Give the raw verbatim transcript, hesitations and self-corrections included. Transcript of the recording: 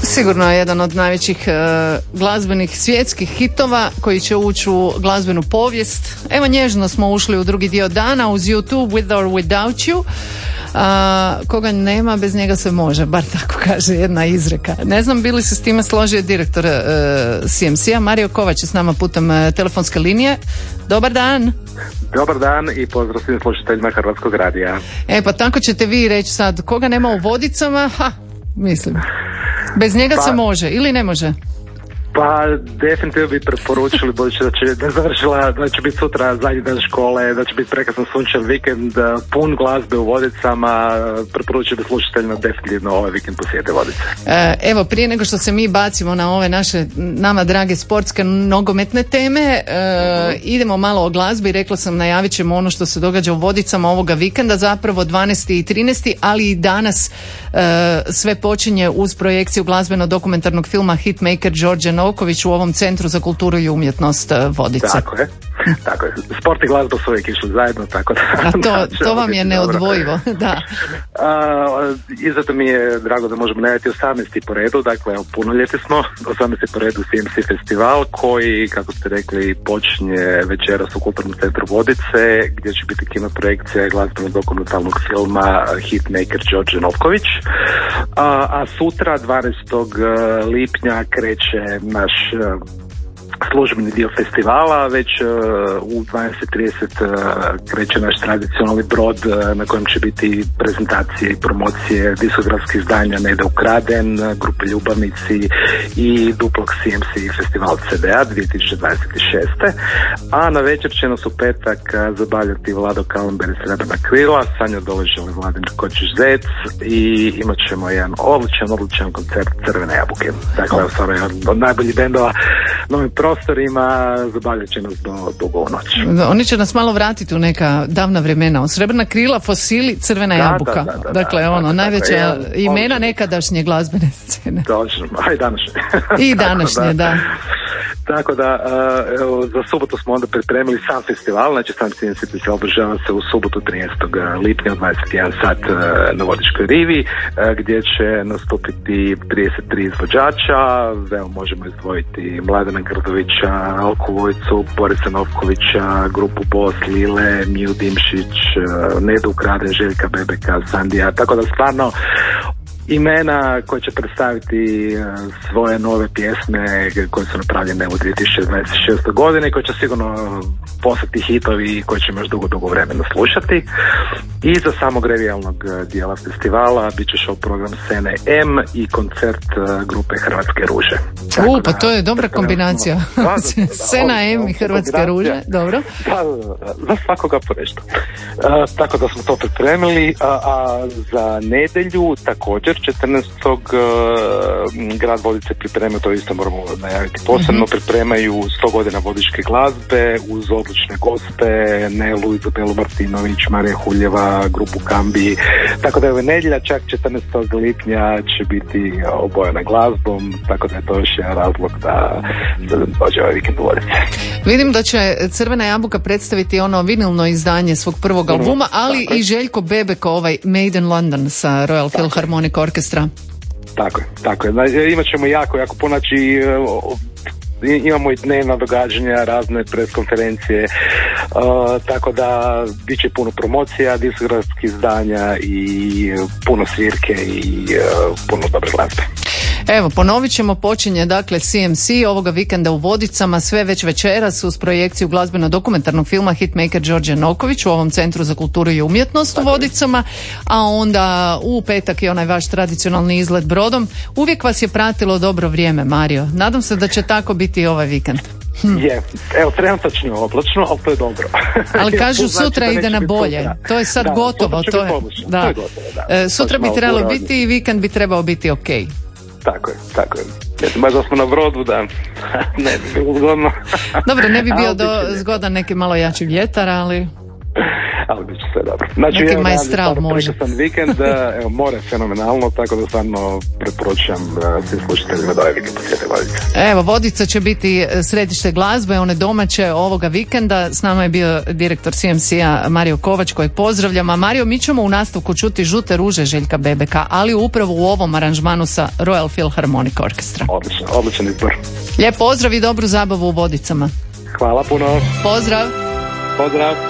Sigurno je jedan od najvećih uh, glazbenih svjetskih hitova koji će ući u glazbenu povijest. Evo, nježno smo ušli u drugi dio dana uz YouTube With or Without You. A, koga nema, bez njega se može, bar tako kaže jedna izreka. Ne znam bi li se s time složio direktor uh, C M C-a. Mario Kovač je s nama putem uh, telefonske linije. Dobar dan. Dobar dan i pozdrav svim slušateljima Hrvatskog radija. E pa tako ćete vi reći sad, koga nema u Vodicama, ha, mislim, bez njega pa, se može ili ne može? Pa definitivno bi preporučili, budući da će ne završila, da će biti sutra zadnji dan škole, da će biti prekrasan sunčan vikend, pun glazbe u Vodicama, preporučili bi slušateljima definitivno ovaj vikend posjete Vodice. E, evo, prije nego što se mi bacimo na ove naše nama drage sportske nogometne teme, e, uh-huh. idemo malo o glazbi. Rekla sam, najavit ćemo ono što se događa u Vodicama ovoga vikenda, zapravo dvanaesti i trinaesti, ali i danas e, sve počinje uz projekciju glazbeno-dokumentarnog filma Hitmaker Đorđe Novković u ovom Centru za kulturu i umjetnost Vodice. Tako je. Tako je. Sport i glazba su uvijek išli zajedno, tako da... A to, to vam je neodvojivo, da. A, izuzetno mi je drago da možemo najaviti osamnaesti po redu, dakle, punoljeti smo, osamnaesti po redu C M C festival koji, kako ste rekli, počinje večeras u Kulturnom centru Vodice, gdje će biti kino projekcija glazbenog dokumentarnog filma Hitmaker Đorđe Novković. A, a sutra, dvanaestog lipnja, kreće naš službeni dio festivala, već uh, u dvanaest i trideset uh, kreće naš tradicionalni brod uh, na kojem će biti prezentacije i promocije diskografskih izdanja Ne ide ukraden, grupe Ljubavnici i duplog C M C festival C D A dvije tisuće dvadeset šeste. A na večer će nas u petak uh, zabavljati Vlado Kalember i Srebrna krila, Sanja Doležel i Vladimir Kočić-Zec i imat ćemo jedan odličan, odličan koncert Crvene jabuke. Dakle, oh. stvarno jedan od najboljih bendova novim prostorima, zabavljat će nas do dugo u noć. Oni će nas malo vratiti u neka davna vremena. Srebrna krila, Fosili, Crvena da, jabuka. Da, da, da, dakle, da, ono, da, najveća ja, imena nekadašnje glazbene scene. Točno, a i današnje. I današnje, da. Tako da, evo, za subotu smo onda pripremili sam festival, znači sam C M C festival održava se u subotu trinaestog lipnja u dvadeset jedan sat na Vodičkoj rivi, gdje će nastupiti trideset tri izvođača. Evo, možemo izdvojiti Mladena Grdovića, Alku Vojcu, Borisa Novkovića, grupu Bos, Lile, Miju Dimšić, Nedu Ukraden, Željka Bebeka, Sandija, tako da stvarno imena koje će predstaviti svoje nove pjesme koje su napravljene u dvije tisuće dvadeset šestoj godine i koje će sigurno postati hitovi i koje ćemo još dugo, dugo vremena slušati. I za samog revijalnog dijela festivala bit će show program Scene M i koncert grupe Hrvatske ruže. U, pa to je dobra kombinacija. Da, da, da, da, Scena M i Hrvatske ruže, dobro. Da, da, da, za svakoga po nešto. Uh, tako da smo to pripremili, a, a za nedjelju također četrnaestog Uh, grad Vodice priprema, to isto moramo najaviti posebno, mm-hmm. pripremaju sto godina vodičke glazbe uz odlične gospe, Nelu, Izabelu Martinović, Marija Huljeva, grupu Kambi, tako da je nedjelja čak četrnaestog lipnja će biti obojena glazbom, tako da je to još jedan razlog da, da dođe ovaj vikend u Vodice. Vidim da će Crvena jabuka predstaviti ono vinilno izdanje svog prvog mm-hmm. albuma, ali tako i Željko Bebek, ovaj Made in London sa Royal Philharmonic Orchestra. Tako je, tako je. Znači, imat ćemo jako, jako puno, znači imamo i dnevna događanja, razne preskonferencije, uh, tako da bit će puno promocija, diskografskih izdanja i puno svirke i uh, puno dobre glazbe. Evo, ponovit ćemo, počinje dakle C M C ovoga vikenda u Vodicama, sve već večeras uz projekciju glazbeno-dokumentarnog filma Hitmaker Đorđe Novković u ovom Centru za kulturu i umjetnost u Vodicama, a onda u petak je onaj vaš tradicionalni izlet brodom. Uvijek vas je pratilo dobro vrijeme, Mario. Nadam se da će tako biti i ovaj vikend. Hm. Je, evo, trenutačno oblačno, ali to je dobro. Ali kažu znači sutra ide na bolje. Sutra. To je sad da, gotovo. To je, da. to je gotovo, da. E, sutra bi trebalo biti i vikend bi trebao biti ok. Tako je, tako je. Mislim, baš da smo na brodu, da ne bi bilo zgodno. Dobro, ne bi bio do, zgodan neki malo jači vjetar, ali... ali bit će sve dobro. Znači, neki evo, majstral može. Prekrasan vikend, evo, more je fenomenalno, tako da stvarno preporučujem svim slušateljima da ovaj vikend posjete Vodice. Evo, Vodica će biti središte glazbe, one domaće ovoga vikenda. S nama je bio direktor C M C-a Mario Kovač, kojeg pozdravljam. A Mario, mi ćemo u nastavku čuti Žute ruže Željka Bebeka, ali upravo u ovom aranžmanu sa Royal Philharmonic Orchestra. Odlično, odličan izbor. Lijep pozdrav i dobru zabavu u Vodicama. Hvala puno. Pozdrav. Pozdrav.